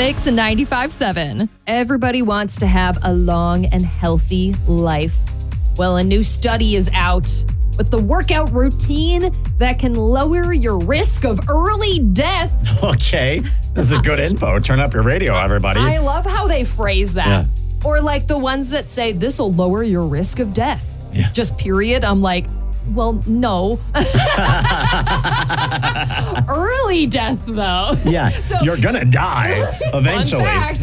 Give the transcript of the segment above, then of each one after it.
Mix 95.7. Everybody wants to have a long and healthy life. Well, a new study is out with the workout routine that can lower your risk of early death. Okay. This is good info. Turn up your radio, everybody. I love how they phrase that. Yeah. Or like the ones that say, this will lower your risk of death. Yeah. Just period. I'm like, well, no. Early death, though. Yeah, so, you're going to die eventually. Fun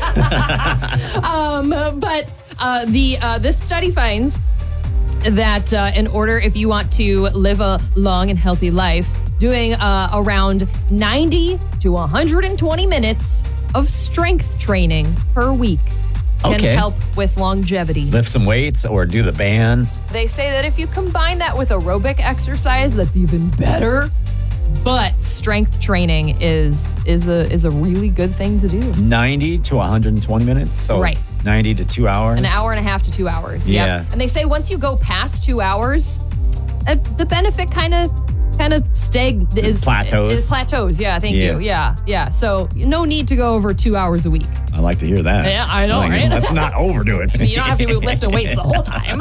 fact. This study finds that in order, if you want to live a long and healthy life, doing around 90 to 120 minutes of strength training per week can help with longevity. Lift some weights or do the bands. They say that if you combine that with aerobic exercise, that's even better. But strength training is a really good thing to do. 90 to 120 minutes? So right. 90 to 2 hours? An hour and a half to 2 hours. Yeah. Yep. And they say once you go past 2 hours, the benefit kind of plateaus. Yeah, thank you. Yeah. So no need to go over 2 hours a week. I like to hear that. Yeah, I know, right? Let's not overdo it. You don't have to be lifting weights the whole time.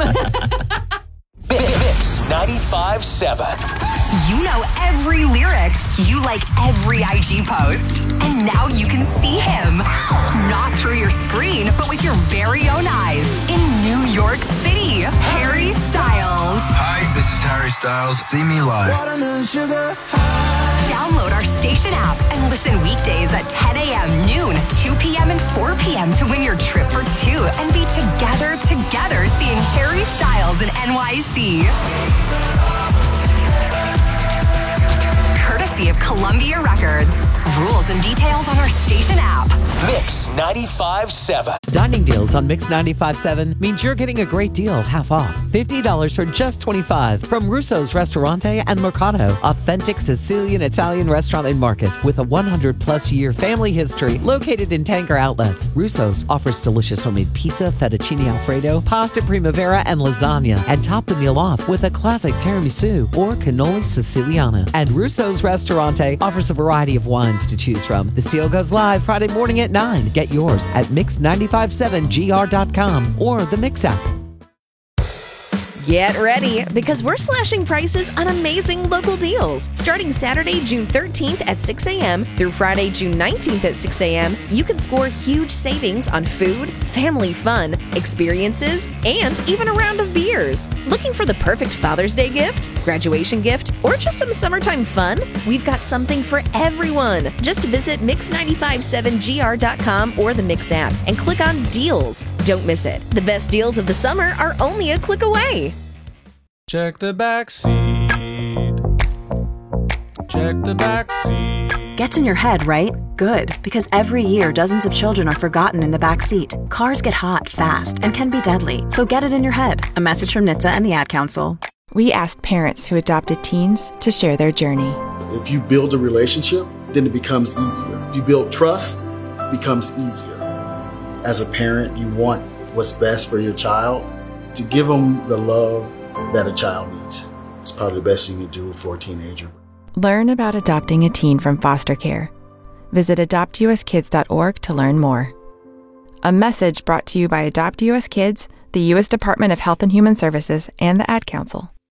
Mix 95.7. You know every lyric. You like every IG post. And now you can see him. Not through your screen, but with your very own eyes. In New York City, Harry Styles. Hi, this is Harry Styles. See me live. Download our station app and listen weekdays at 10 a.m., noon, 2 p.m., and 4 p.m. to win your trip for two and be together seeing Harry Styles in NYC. Courtesy of Columbia Records. Rules and details on our station app. Mix 95.7. Dining deals on Mix 95.7 means you're getting a great deal half off. $50 for just $25 from Russo's Ristorante and Mercato. Authentic Sicilian Italian restaurant and market with a 100-plus year family history located in Tanger Outlets. Russo's offers delicious homemade pizza, fettuccine alfredo, pasta primavera, and lasagna. And top the meal off with a classic tiramisu or cannoli siciliana. And Russo's Ristorante offers a variety of wines to choose from. This deal goes live Friday morning at 9. Get yours at mix957gr.com or the Mix app. Get ready, because we're slashing prices on amazing local deals. Starting Saturday, June 13th at 6 a.m. through Friday, June 19th at 6 a.m., you can score huge savings on food, family fun, experiences, and even a round of beers. Looking for the perfect Father's Day gift, graduation gift, or just some summertime fun? We've got something for everyone. Just visit mix957gr.com or the Mix app and click on Deals. Don't miss it. The best deals of the summer are only a click away. Check the back seat. Check the back seat. Gets in your head, right? Good, because every year dozens of children are forgotten in the back seat. Cars get hot fast and can be deadly, so get it in your head. A message from NHTSA and the Ad Council. We asked parents who adopted teens to share their journey. If you build a relationship, then it becomes easier. If you build trust, it becomes easier. As a parent, you want what's best for your child. To give them the love that a child needs. It's probably the best thing you can do for a teenager. Learn about adopting a teen from foster care. Visit adoptuskids.org to learn more. A message brought to you by Adopt US Kids, the U.S. Department of Health and Human Services, and the Ad Council.